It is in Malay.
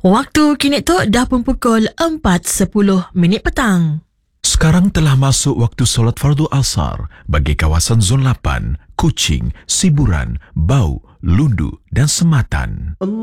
Waktu kini tu dah pun pukul 4.10 petang. Sekarang telah masuk waktu solat fardu asar bagi kawasan Zon 8, Kuching, Siburan, Bau, Lundu dan Sematan.